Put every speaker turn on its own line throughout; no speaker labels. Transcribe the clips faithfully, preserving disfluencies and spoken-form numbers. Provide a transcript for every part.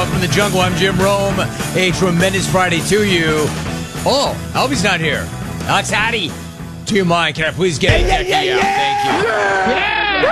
From the jungle, I'm Jim Rome. A tremendous Friday to you. Oh, Albie's not here. Alex Hattie. To your mind, can I please get a yeah, yeah, yeah, yeah.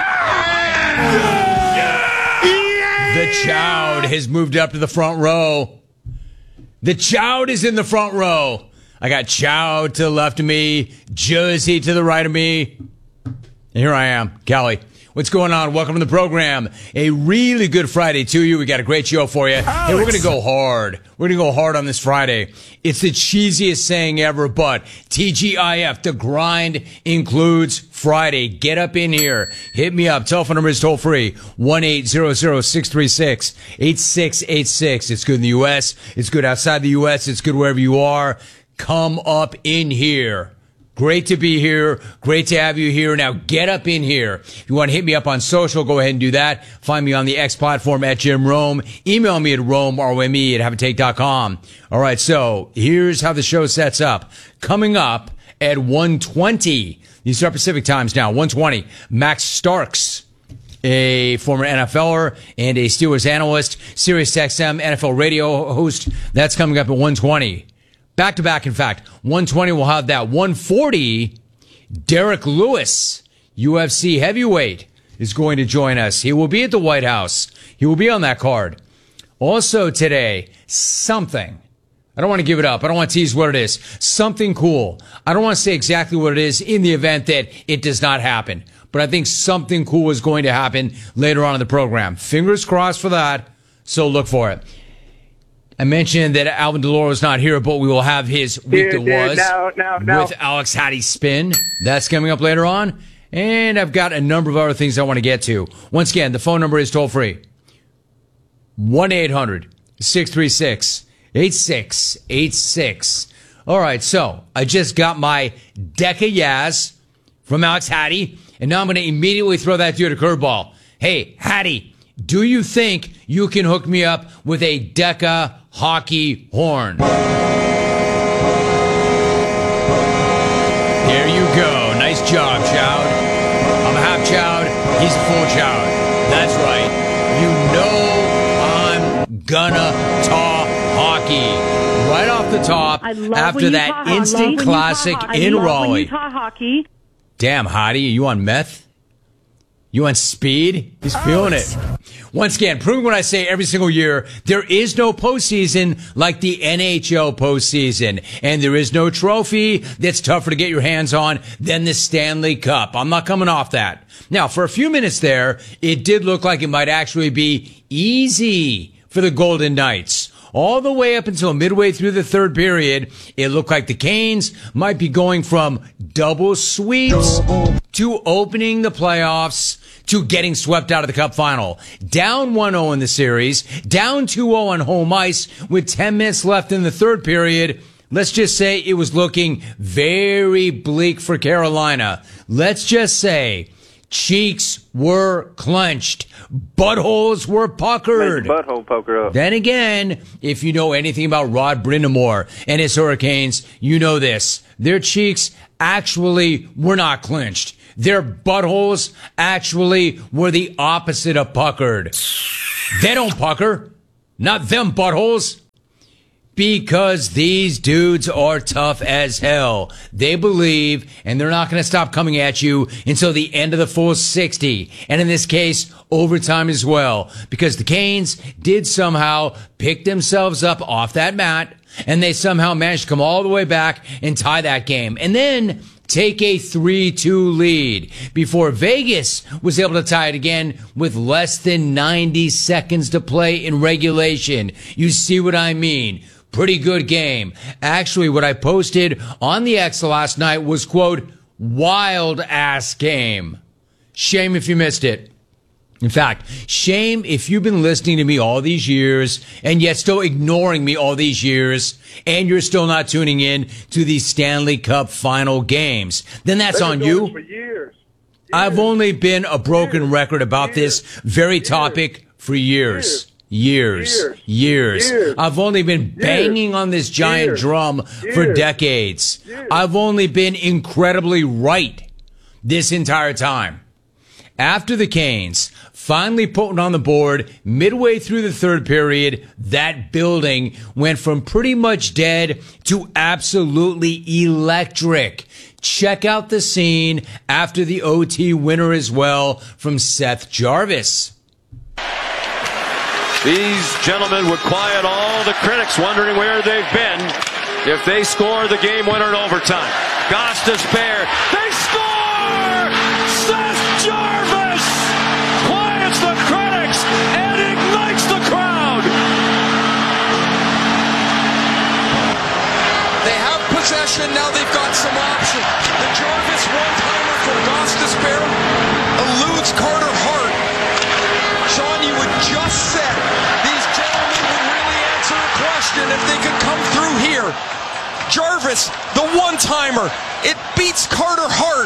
Thank you. Yeah. The Chowd has moved up to the front row. The Chowd is in the front row. I got Chowd to the left of me, Jersey to the right of me. And here I am, Callie. What's going on? Welcome to the program. A really good Friday to you. We got a great show for you. Alex. Hey, we're going to go hard. We're going to go hard on this Friday. It's the cheesiest saying ever, but T G I F, the grind includes Friday. Get up in here. Hit me up. Telephone number is toll free. one eight hundred, six three six, eight six eight six. It's good in the U S. It's good outside the U S. It's good wherever you are. Come up in here. Great to be here. Great to have you here. Now get up in here. If you want to hit me up on social, go ahead and do that. Find me on the X platform at Jim Rome. Email me at Rome, R O M E, at have a take dot com. All right, so here's how the show sets up. Coming up at one twenty, these are Pacific times now, one twenty, Max Starks, a former N F L er and a Steelers analyst, Sirius X M N F L radio host. That's coming up at one twenty. Back to back, in fact. one twenty will have that. one forty, Derek Lewis, U F C heavyweight, is going to join us. He will be at the White House. He will be on that card. Also today, something. I don't want to give it up. I don't want to tease what it is. Something cool. I don't want to say exactly what it is in the event that it does not happen. But I think something cool is going to happen later on in the program. Fingers crossed for that. So look for it. I mentioned that Alvin Deloro is not here, but we will have his Week That Was
no, no, no.
with Alex Hattie's Spin. That's coming up later on. And I've got a number of other things I want to get to. Once again, the phone number is toll free. one eight hundred, six three six, eight six eight six. All right, so I just got my deck of Yaz from Alex Hattie, and now I'm going to immediately throw that to you at a curveball. Hey, Hattie, do you think you can hook me up with a Deca hockey horn? There you go. Nice job, Chowd. I'm a half Chowd. He's a full Chowd. That's right. You know I'm gonna talk hockey. Right off the top, after that instant classic in Raleigh.
Hockey.
Damn, Hottie, are you on meth? You on speed? He's feeling it. Once again, proving what I say every single year, there is no postseason like the N H L postseason. And there is no trophy that's tougher to get your hands on than the Stanley Cup. I'm not coming off that. Now, for a few minutes there, it did look like it might actually be easy for the Golden Knights. All the way up until midway through the third period, it looked like the Canes might be going from double sweeps to opening the playoffs to getting swept out of the Cup final. Down one oh in the series, down two oh on home ice with ten minutes left in the third period. Let's just say it was looking very bleak for Carolina. Let's just say cheeks were clenched. Buttholes were puckered.
Make the butthole poker up.
Then again, if you know anything about Rod Brindamore and his Hurricanes, you know this. Their cheeks actually were not clenched. Their buttholes actually were the opposite of puckered. They don't pucker. Not them buttholes. Because these dudes are tough as hell. They believe, and they're not going to stop coming at you until the end of the full sixty. And in this case, overtime as well. Because the Canes did somehow pick themselves up off that mat, and they somehow managed to come all the way back and tie that game. And then take a three two lead before Vegas was able to tie it again with less than ninety seconds to play in regulation. You see what I mean? Pretty good game. Actually, what I posted on the X last night was, quote, wild ass game. Shame if you missed it. In fact, shame if you've been listening to me all these years and yet still ignoring me all these years and you're still not tuning in to the Stanley Cup final games. Then that's on you.
For years. Years.
I've only been a broken years. record about years. this very years. topic for years. Years. Years. Years. Years. I've only been banging on this giant Years. drum Years. for decades. Years. I've only been incredibly right this entire time. After the Canes finally put one on the board midway through the third period. That building went from pretty much dead to absolutely electric. Check out the scene after the O T winner as well from Seth Jarvis.
These gentlemen would quiet all the critics wondering where they've been if they score the game winner in overtime. Gostisbehere, they score! Seth Jarvis quiets the critics and ignites the crowd.
They have possession, now they've got some option. The Jarvis one-timer from Gostisbehere eludes Carter Hart. Sean, you had just said these gentlemen would really answer a question if they could come through here. Jarvis, the one-timer, it beats Carter Hart.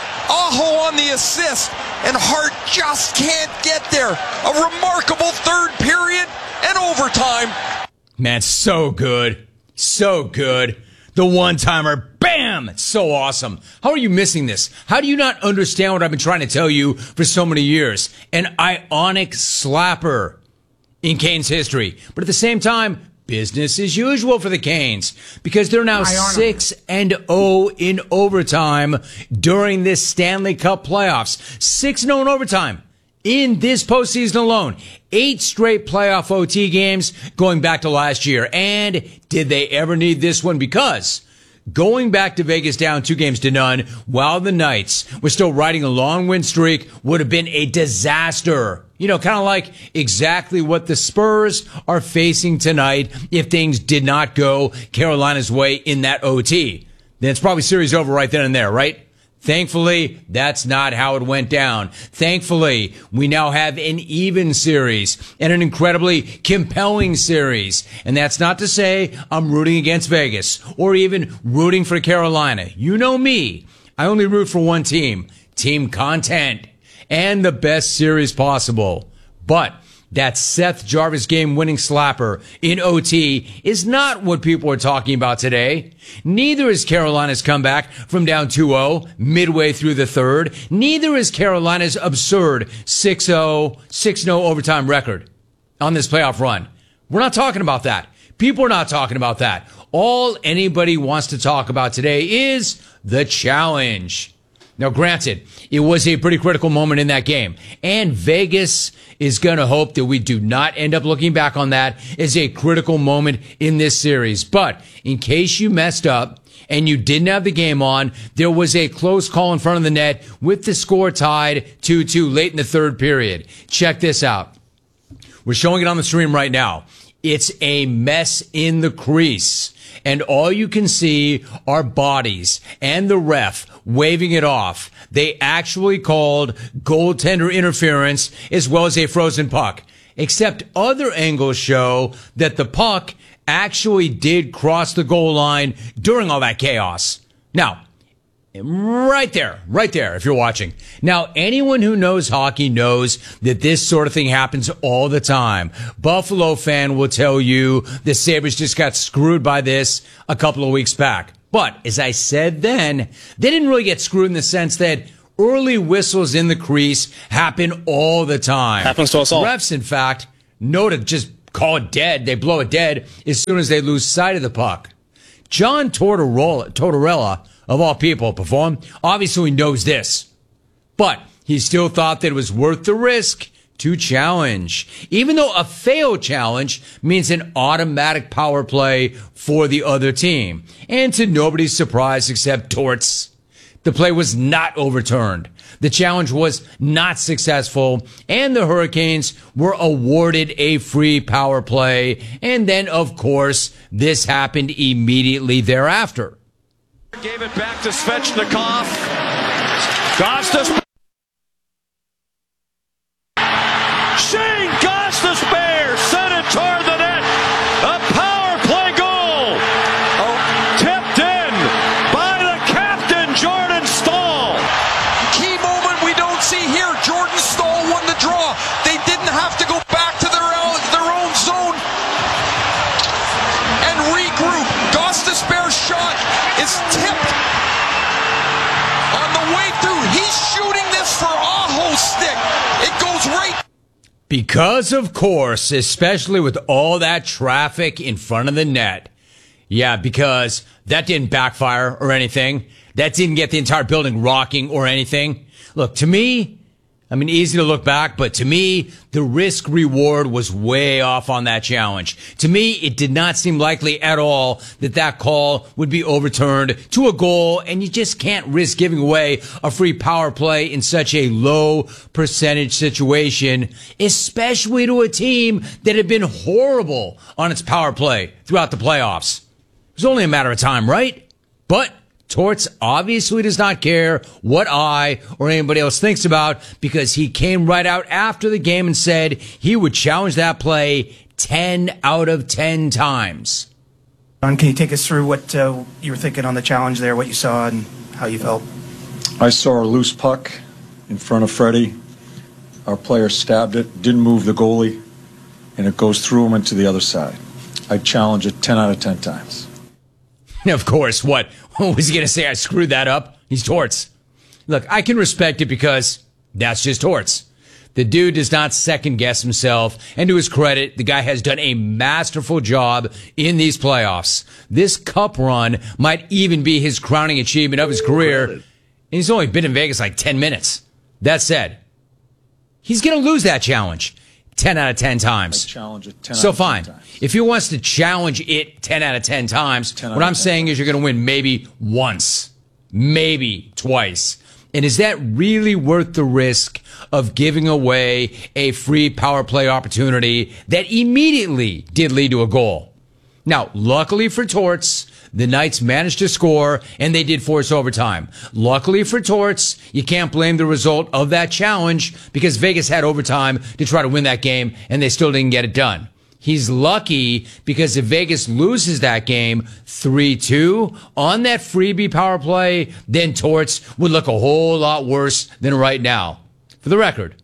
Aho on the assist, and Hart just can't get there. A remarkable third period and overtime.
Man, so good. So good. The one-timer, bam! It's so awesome. How are you missing this? How do you not understand what I've been trying to tell you for so many years? An ionic slapper in Canes history. But at the same time, business as usual for the Canes, because they're now six and oh in overtime during this Stanley Cup playoffs. six and oh in overtime in this postseason alone. Eight straight playoff O T games going back to last year. And did they ever need this one? Because going back to Vegas down two games to none while the Knights were still riding a long win streak would have been a disaster. You know, kind of like exactly what the Spurs are facing tonight if things did not go Carolina's way in that O T. Then it's probably series over right then and there, right? Thankfully, that's not how it went down. Thankfully, we now have an even series and an incredibly compelling series. And that's not to say I'm rooting against Vegas or even rooting for Carolina. You know me. I only root for one team. Team content. And the best series possible. But that Seth Jarvis game-winning slapper in O T is not what people are talking about today. Neither is Carolina's comeback from down two oh midway through the third. Neither is Carolina's absurd six oh, six oh overtime record on this playoff run. We're not talking about that. People are not talking about that. All anybody wants to talk about today is the challenge. Now, granted, it was a pretty critical moment in that game, and Vegas is going to hope that we do not end up looking back on that as a critical moment in this series. But in case you messed up and you didn't have the game on, there was a close call in front of the net with the score tied two two late in the third period. Check this out. We're showing it on the stream right now. It's a mess in the crease. And all you can see are bodies and the ref waving it off. They actually called goaltender interference as well as a frozen puck. Except other angles show that the puck actually did cross the goal line during all that chaos. Now, right there, right there, if you're watching. Now, anyone who knows hockey knows that this sort of thing happens all the time. Buffalo fan will tell you the Sabres just got screwed by this a couple of weeks back. But, as I said then, they didn't really get screwed in the sense that early whistles in the crease happen all the time.
Happens to us all.
Refs, in fact, know to just call it dead. They blow it dead as soon as they lose sight of the puck. John Tortorella, Tortorella of all people, perform, obviously knows this. But he still thought that it was worth the risk to challenge. Even though a failed challenge means an automatic power play for the other team. And to nobody's surprise except Torts, the play was not overturned. The challenge was not successful, and the Hurricanes were awarded a free power play. And then, of course, this happened immediately thereafter.
Gave it back to Svechnikov. Gostisbehere. Shane Gostisbehere sent it toward the net. A power play goal. Oh, tipped in by the captain, Jordan Staal.
Key moment we don't see here. Jordan Staal won the draw. They didn't have to go back to their own, their own zone and regroup. Gostisbehere's shot is tipped on the way through. He's shooting this for Aho's stick. It goes right.
Because, of course, especially with all that traffic in front of the net. Yeah, because that didn't backfire or anything. That didn't get the entire building rocking or anything. Look, to me, I mean, easy to look back, but to me, the risk reward was way off on that challenge. To me, it did not seem likely at all that that call would be overturned to a goal, and you just can't risk giving away a free power play in such a low percentage situation, especially to a team that had been horrible on its power play throughout the playoffs. It was only a matter of time, right? But Torts obviously does not care what I or anybody else thinks about, because he came right out after the game and said he would challenge that play ten out of ten times.
John, can you take us through what uh, you were thinking on the challenge there, what you saw and how you felt?
I saw a loose puck in front of Freddie. Our player stabbed it, didn't move the goalie, and it goes through him and to the other side. I challenge it ten out of ten times.
Of course, what? Was he going to say I screwed that up? He's Torts. Look, I can respect it because that's just Torts. The dude does not second guess himself, and to his credit, the guy has done a masterful job in these playoffs. This cup run might even be his crowning achievement of his career, and he's only been in Vegas like ten minutes. That said, he's going to lose that challenge ten out of ten times.
I challenge it ten
so
out of ten
fine.
times.
If he wants to challenge it ten out of ten times, what I'm saying is you're going to win maybe once, maybe twice. And is that really worth the risk of giving away a free power play opportunity that immediately did lead to a goal? Now, luckily for Torts, the Knights managed to score, and they did force overtime. Luckily for Torts, you can't blame the result of that challenge, because Vegas had overtime to try to win that game, and they still didn't get it done. He's lucky because if Vegas loses that game three two on that freebie power play, then Torts would look a whole lot worse than right now. For the record,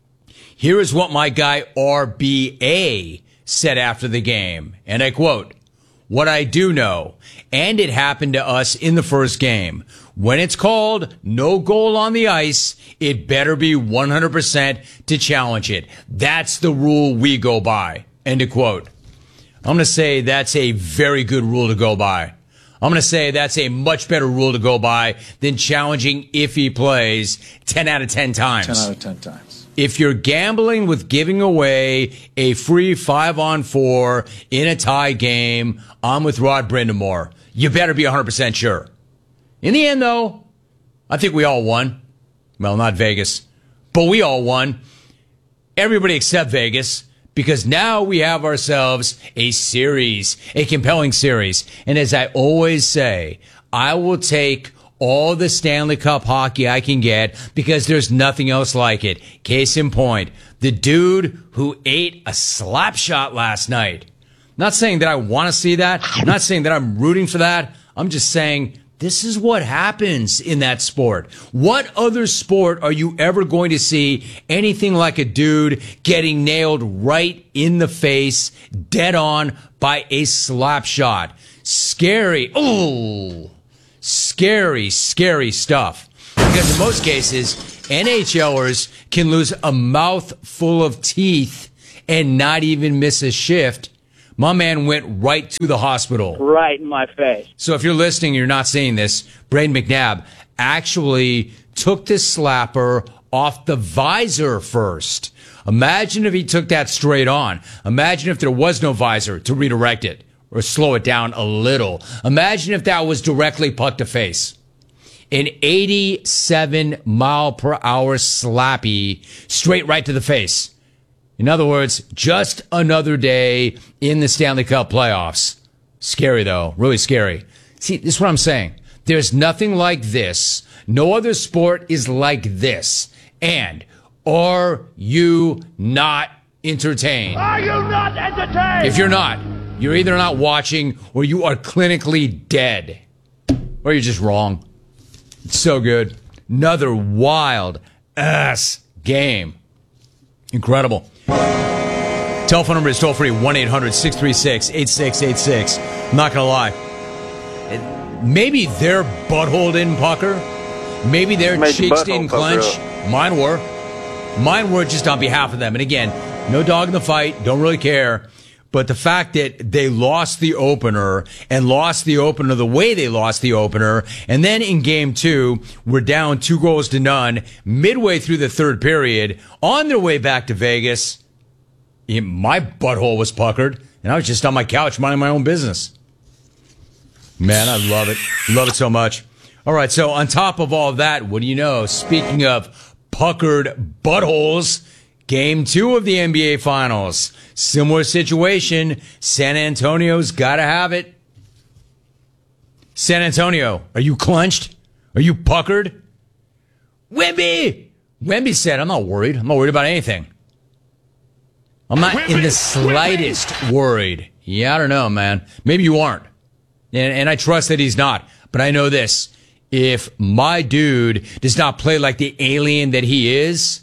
here is what my guy R B A said after the game, and I quote, "What I do know, and it happened to us in the first game, when it's called no goal on the ice, it better be one hundred percent to challenge it. That's the rule we go by." End of quote. I'm going to say that's a very good rule to go by. I'm going to say that's a much better rule to go by than challenging if he plays ten out of ten times.
ten out of ten times.
If you're gambling with giving away a free five on four in a tie game, I'm with Rod Brindamore. You better be one hundred percent sure. In the end, though, I think we all won. Well, not Vegas, but we all won. Everybody except Vegas, because now we have ourselves a series, a compelling series. And as I always say, I will take all the Stanley Cup hockey I can get, because there's nothing else like it. Case in point, the dude who ate a slap shot last night. Not saying that I want to see that. I'm not saying that I'm rooting for that. I'm just saying this is what happens in that sport. What other sport are you ever going to see anything like a dude getting nailed right in the face, dead on, by a slap shot? Scary. Oh, scary, scary stuff. Because in most cases, NHLers can lose a mouthful of teeth and not even miss a shift. My man went right to the hospital.
Right in my face.
So if you're listening and you're not seeing this, Braden McNabb actually took this slapper off the visor first. Imagine if he took that straight on. Imagine if there was no visor to redirect it or slow it down a little. Imagine if that was directly puck to face. An eighty-seven mile per hour slappy straight right to the face. In other words, just another day in the Stanley Cup playoffs. Scary, though. Really scary. See, this is what I'm saying. There's nothing like this. No other sport is like this. And are you not entertained?
Are you not entertained?
If you're not, you're either not watching or you are clinically dead. Or you're just wrong. It's so good. Another wild ass game. Incredible. Telephone number is toll free, one eight hundred six three six eight six eight six. I'm not going to lie. Maybe their butthole didn't pucker. Maybe their cheeks didn't clench. Mine were. Mine were just on behalf of them. And again, No dog in the fight. Don't really care. But the fact that they lost the opener and lost the opener the way they lost the opener, and then in game two, we're down two goals to none midway through the third period on their way back to Vegas. My butthole was puckered, and I was just on my couch minding my own business. Man, I love it. Love it so much. All right, so on top of all that, what do you know? Speaking of puckered buttholes, game two of the N B A Finals. Similar situation. San Antonio's got to have it. San Antonio, are you clenched? Are you puckered? Wemby! Wemby said, I'm not worried. I'm not worried about anything. I'm not Wemby, in the slightest Wemby. worried. Yeah, I don't know, man. Maybe you aren't. And, and I trust that he's not. But I know this. If my dude does not play like the alien that he is,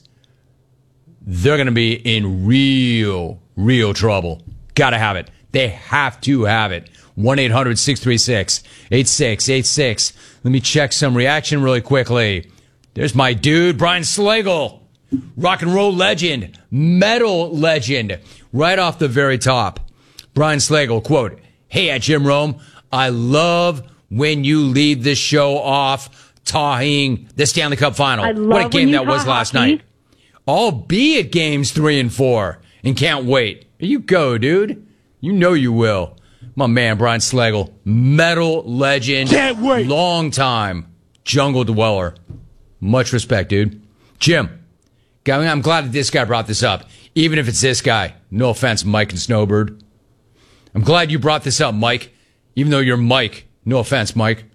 they're going to be in real, real trouble. Got to have it. They have to have it. one eight hundred six three six eight six eight six. Let me check some reaction really quickly. There's my dude, Brian Slagle. Rock and roll legend. Metal legend. Right off the very top. Brian Slagle, quote, "Hey, at Jim Rome, I love when you lead the show off talking the Stanley Cup Final. What a game that was last hockey. night. Albeit games three and four. And can't wait. Here you go, dude. You know you will." My man, Brian Slagle. Metal legend. Can't wait. Long time jungle dweller. Much respect, dude. Jim, I'm glad that this guy brought this up. Even if it's this guy. No offense, Mike and Snowbird. I'm glad you brought this up, Mike. Even though you're Mike. No offense, Mike.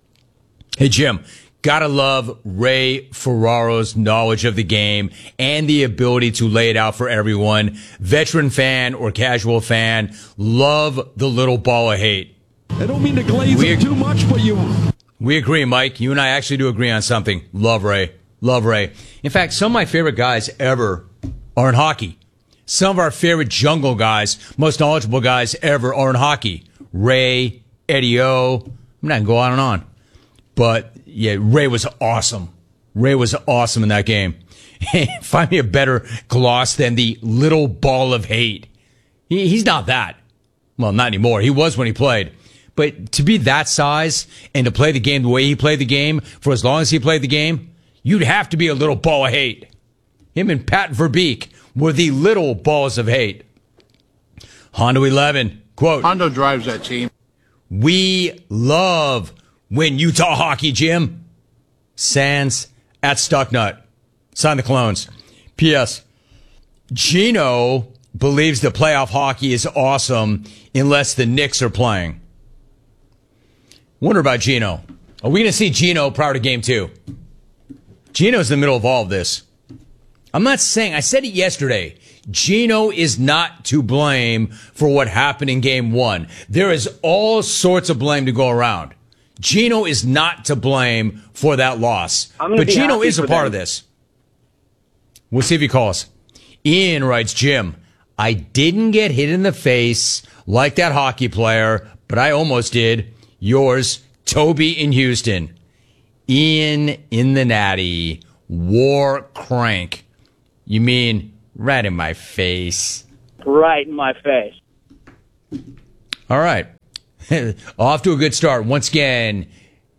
Hey, Jim. Gotta love Ray Ferraro's knowledge of the game and the ability to lay it out for everyone. Veteran fan or casual fan, love the little ball of hate.
I don't mean to glaze it too much, but you...
We agree, Mike. You and I actually do agree on something. Love Ray. Love Ray. In fact, some of my favorite guys ever are in hockey. Some of our favorite jungle guys, most knowledgeable guys ever are in hockey. Ray, Eddie O. I'm not going to go on and on. But... yeah, Ray was awesome. Ray was awesome in that game. Find me a better gloss than the little ball of hate. He, he's not that. Well, not anymore. He was when he played. But to be that size and to play the game the way he played the game for as long as he played the game, you'd have to be a little ball of hate. Him and Pat Verbeek were the little balls of hate. Hondo eleven, quote,
Hondo drives that team.
"We love when Utah hockey, Jim." Sands at Stucknut. Sign the clones. P S. Gino believes that playoff hockey is awesome unless the Knicks are playing. Wonder about Gino. Are we going to see Gino prior to game two? Gino's in the middle of all of this. I'm not saying, I said it yesterday. Gino is not to blame for what happened in game one. There is all sorts of blame to go around. Gino is not to blame for that loss. But Gino is a part them. of this. We'll see if he calls. Ian writes, "Jim, I didn't get hit in the face like that hockey player, but I almost did. Yours, Toby in Houston." Ian in the Natty. War crank. You mean right in my face?
Right in my face.
All right. Off to a good start. Once again,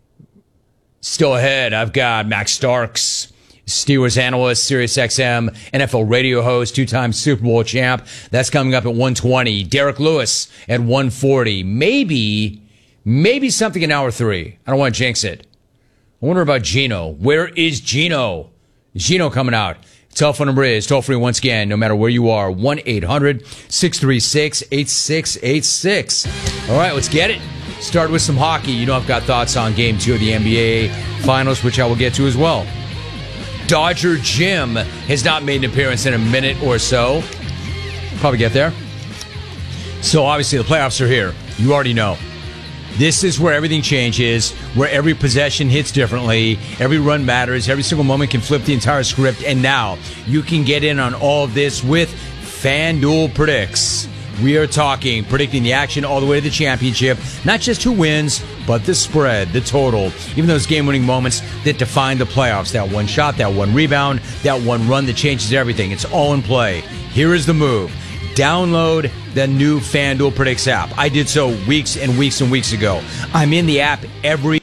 still ahead, I've got Max Starks, Steelers analyst, Sirius X M, N F L radio host, two-time Super Bowl champ. That's coming up at one twenty. Derek Lewis at one forty. Maybe, maybe something in hour three. I don't want to jinx it. I wonder about Gino. Where is Gino? Is Gino coming out? Telephone number is toll-free once again, no matter where you are, one eight hundred six three six eight six eight six. All right, let's get it. Start with some hockey. You know I've got thoughts on game two of the N B A Finals, which I will get to as well. Dodger Jim has not made an appearance in a minute or so. Probably get there. So obviously the playoffs are here. You already know. This is where everything changes, where every possession hits differently, every run matters, every single moment can flip the entire script, and now you can get in on all of this with FanDuel Predicts. We are talking, predicting the action all the way to the championship, not just who wins, but the spread, the total, even those game-winning moments that define the playoffs, that one shot, that one rebound, that one run that changes everything. It's all in play Here is the move. Download the new FanDuel Predicts app. I did so weeks and weeks and weeks ago. I'm in the app every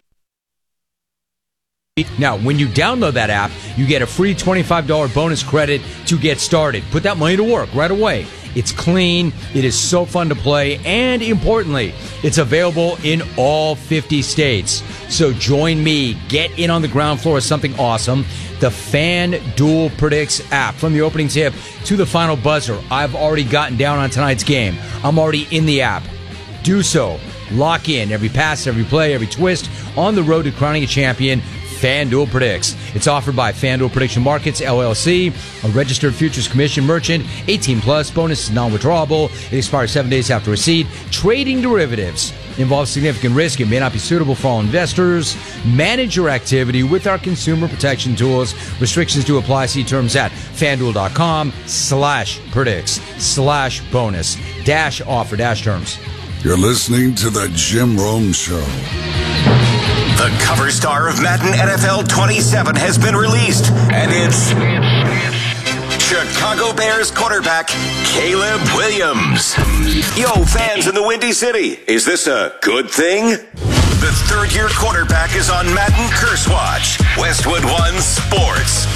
Now, when you download that app, you get a free twenty-five dollars bonus credit to get started. Put that money to work right away. It's clean, it is so fun to play, and importantly, it's available in all fifty states. So join me, get in on the ground floor of something awesome. The FanDuel Predicts app. From the opening tip to the final buzzer, I've already gotten down on tonight's game. I'm already in the app. Do so. Lock in every pass, every play, every twist on the road to crowning a champion. FanDuel Predicts. It's offered by FanDuel Prediction Markets, L L C, a registered futures commission merchant, eighteen plus, bonus is non-withdrawable. It expires seven days after receipt. Trading derivatives involves significant risk. It may not be suitable for all investors. Manage your activity with our consumer protection tools. Restrictions do apply. See terms at FanDuel.com slash predicts slash bonus dash offer dash terms.
You're listening to the Jim Rome Show.
The cover star of Madden N F L twenty-seven has been released, and it's Chicago Bears quarterback Caleb Williams. Yo, fans in the Windy City, is this a good thing? The third-year quarterback is on Madden Curse Watch. Westwood One Sports.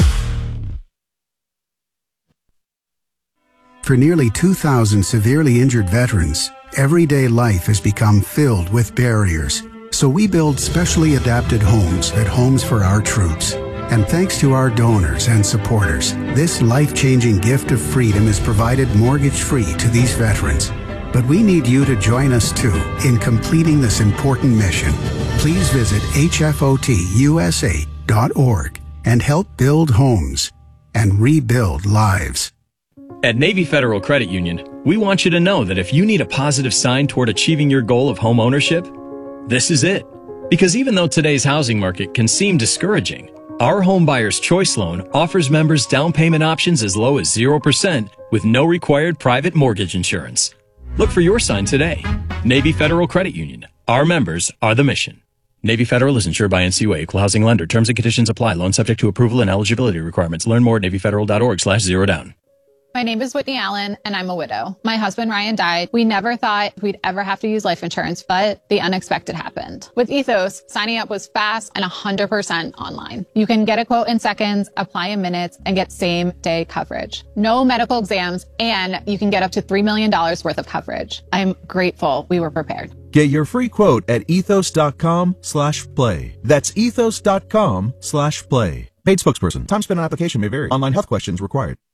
For nearly two thousand severely injured veterans, everyday life has become filled with barriers. So we build specially adapted homes at Homes for Our Troops. And thanks to our donors and supporters, this life-changing gift of freedom is provided mortgage-free to these veterans. But we need you to join us too in completing this important mission. Please visit H F O T U S A dot org and help build homes and rebuild lives.
At Navy Federal Credit Union, we want you to know that if you need a positive sign toward achieving your goal of home ownership, this is it. Because even though today's housing market can seem discouraging, our Home Buyer's Choice Loan offers members down payment options as low as zero percent with no required private mortgage insurance. Look for your sign today. Navy Federal Credit Union. Our members are the mission. Navy Federal is insured by N C U A, equal housing lender. Terms and conditions apply. Loan subject to approval and eligibility requirements. Learn more at NavyFederal.org slash zero down.
My name is Whitney Allen, and I'm a widow. My husband, Ryan, died. We never thought we'd ever have to use life insurance, but the unexpected happened. With Ethos, signing up was fast and one hundred percent online. You can get a quote in seconds, apply in minutes, and get same-day coverage. No medical exams, and you can get up to three million dollars worth of coverage. I'm grateful we were prepared.
Get your free quote at ethos.com slash play. That's ethos.com slash play. Paid spokesperson. Time spent on application may vary. Online health questions required.